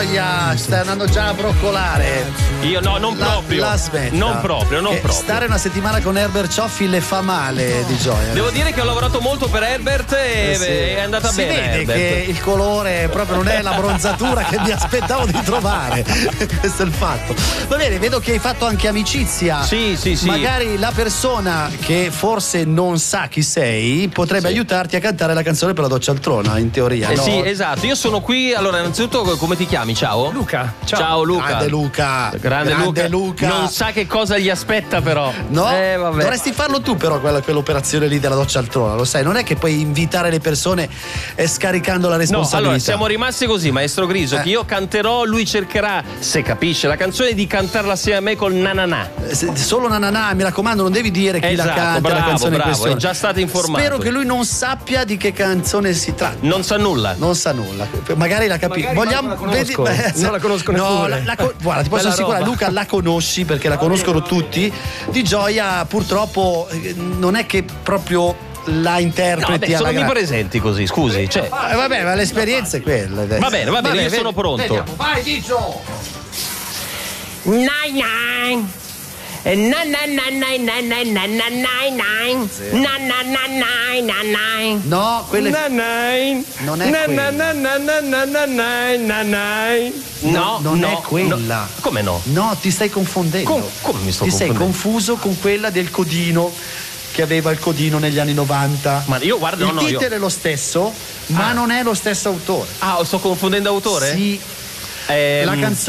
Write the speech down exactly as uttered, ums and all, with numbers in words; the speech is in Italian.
Gioia, stai andando già a broccolare. Io no, non La- proprio. la smetta. Non proprio, non Che proprio. Stare una settimana con Herbert Cioffi le fa male, Di Gioia. Devo dire che ho lavorato molto per Herbert e Eh sì. è andata si bene. vede Herbert. che il colore proprio non è la bronzatura che mi aspettavo di trovare. Questo è il fatto. Va bene, vedo che hai fatto anche amicizia. Sì, sì, sì. Magari la persona che forse non sa chi sei potrebbe Sì. aiutarti a cantare la canzone per la doccia altrona, in teoria. Eh no? sì, esatto. Io sono qui. Allora, innanzitutto, come ti chiami? Ciao. Luca, Ciao, ciao. Luca. Grande Luca. Grande, Grande Luca. Luca. Non sa che cosa gli aspetta, però. No, Eh, vabbè. dovresti farlo tu però quella, quell'operazione lì della doccia altrona, lo sai, non è che puoi invitare le persone e scaricando la No, responsabilità. allora siamo rimasti così, maestro Griso, Eh. che io canterò, lui cercherà, se capisce la canzone, di cantarla assieme a me col nananà. Eh, se- Solo nananà, mi raccomando, non devi dire chi Esatto, la canta, bravo, la canzone bravo, in questione. è già stato informato. Spero che lui non sappia di che canzone si tratta. Non sa nulla. Non sa nulla, magari la capisce. Magari Vogliamo manco la conosco. Non la conosco no, neppure. la, la co- guarda, ti posso Bella assicurare, roba. Luca, la conosci perché la conoscono tutti. Di Gioia, purtroppo, eh, non è che proprio la No, interpreti vabbè, alla sono grande. presenti così, scusi. Cioè, Eh, vabbè, ma l'esperienza è quella. Va bene, va bene, io sono pronto. Vediamo. Vai, Dicio! Nine nine. Na na na na na na na na nine nine. Na na na nine na nine. No, quella è... Nanai. Non è Na- quella. na- na- na- na- na- na- na- na- No, non no, è quella. no. Come no? No, ti stai confondendo. Com- come mi sto ti sei confondendo? confuso con quella del codino che aveva il codino negli anni novanta. Ma io guarda, il no, no, io- titolo è lo stesso, ma Ah. non è lo stesso autore. Ah, sto confondendo autore? Sì, Ehm, la canzone